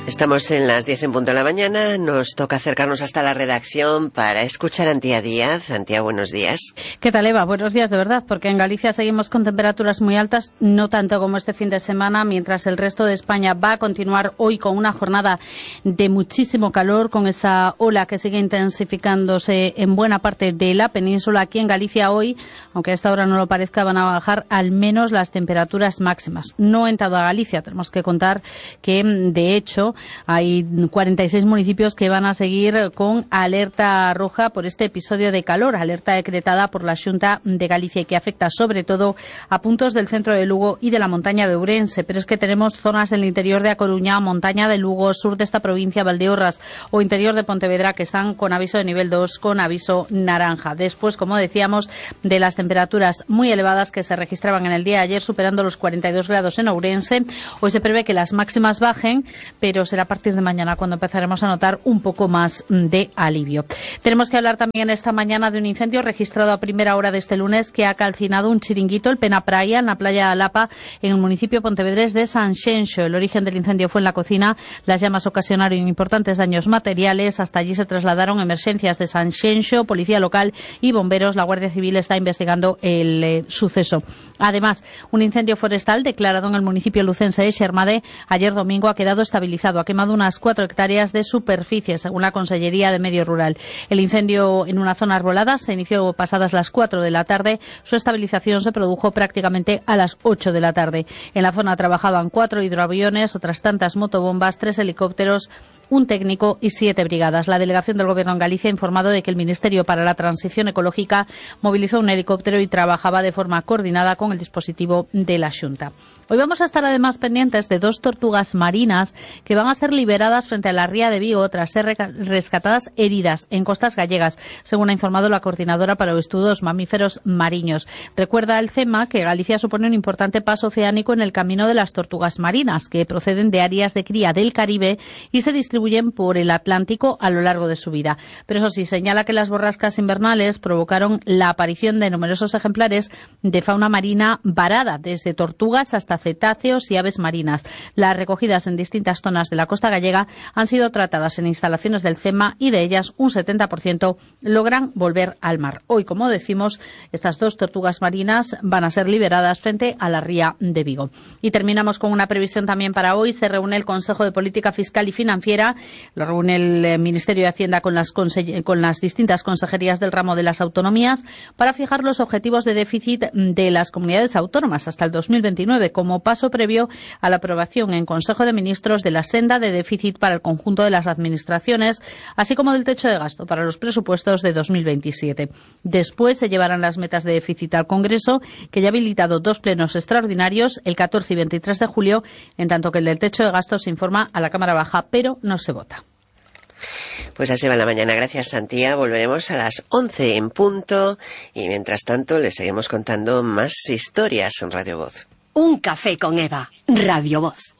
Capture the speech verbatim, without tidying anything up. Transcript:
Estamos en las diez en punto de la mañana, nos toca acercarnos hasta la redacción para escuchar a Antía Díaz. Antía, buenos días. ¿Qué tal, Eva? Buenos días, de verdad, porque en Galicia seguimos con temperaturas muy altas, no tanto como este fin de semana, mientras el resto de España va a continuar hoy con una jornada de muchísimo calor, con esa ola que sigue intensificándose en buena parte de la península. Aquí en Galicia hoy, aunque a esta hora no lo parezca, van a bajar al menos las temperaturas máximas. No en toda Galicia, tenemos que contar que, de hecho, hay cuarenta y seis municipios que van a seguir con alerta roja por este episodio de calor, alerta decretada por la Xunta de Galicia y que afecta sobre todo a puntos del centro de Lugo y de la montaña de Ourense. Pero es que tenemos zonas del interior de A Coruña, montaña de Lugo, sur de esta provincia, Valdeorras o interior de Pontevedra, que están con aviso de nivel dos, con aviso naranja. Después, como decíamos, de las temperaturas muy elevadas que se registraban en el día de ayer, superando los cuarenta y dos grados en Ourense, hoy se prevé que las máximas bajen, pero será a partir de mañana cuando empezaremos a notar un poco más de alivio. Tenemos que hablar también esta mañana de un incendio registrado a primera hora de este lunes que ha calcinado un chiringuito, el Pena Praia, en la playa de Alapa, en el municipio pontevedrés de Sanxenxo. El origen del incendio fue en la cocina. Las llamas ocasionaron importantes daños materiales. Hasta allí se trasladaron emergencias de Sanxenxo, policía local y bomberos. La Guardia Civil está investigando el eh, suceso. Además, un incendio forestal declarado en el municipio lucense de Xermade ayer domingo ha quedado estabilizado. Ha quemado unas cuatro hectáreas de superficie, según la Consellería de Medio Rural. El incendio en una zona arbolada se inició pasadas las cuatro de la tarde. Su estabilización se produjo prácticamente a las ocho de la tarde. En la zona trabajaban cuatro hidroaviones, otras tantas motobombas, tres helicópteros, un técnico y siete brigadas. La delegación del Gobierno en Galicia ha informado de que el Ministerio para la Transición Ecológica movilizó un helicóptero y trabajaba de forma coordinada con el dispositivo de la Xunta. Hoy vamos a estar además pendientes de dos tortugas marinas que van a ser liberadas frente a la ría de Vigo tras ser rescatadas heridas en costas gallegas, según ha informado la Coordinadora para los Estudios Mamíferos Mariños. Recuerda el CEMA que Galicia supone un importante paso oceánico en el camino de las tortugas marinas, que proceden de áreas de cría del Caribe y se distribuyen por el Atlántico a lo largo de su vida. Pero eso sí, señala que las borrascas invernales provocaron la aparición de numerosos ejemplares de fauna marina varada, desde tortugas hasta cetáceos y aves marinas. Las recogidas en distintas zonas de la costa gallega han sido tratadas en instalaciones del CEMA y de ellas un setenta por ciento logran volver al mar. Hoy, como decimos, estas dos tortugas marinas van a ser liberadas frente a la ría de Vigo. Y terminamos con una previsión también para hoy. Se reúne el Consejo de Política Fiscal y Financiera. Lo reúne el Ministerio de Hacienda con las, con las distintas consejerías del ramo de las autonomías para fijar los objetivos de déficit de las comunidades autónomas hasta el dos mil veintinueve, como paso previo a la aprobación en Consejo de Ministros de la senda de déficit para el conjunto de las administraciones, así como del techo de gasto para los presupuestos de dos mil veintisiete. Después se llevarán las metas de déficit al Congreso, que ya ha habilitado dos plenos extraordinarios, el catorce y veintitrés de julio, en tanto que el del techo de gasto se informa a la Cámara Baja, pero no se vota. Pues así va la mañana. Gracias, Antía. Volveremos a las once en punto y mientras tanto les seguimos contando más historias en Radio Voz. Un café con Eva, Radio Voz.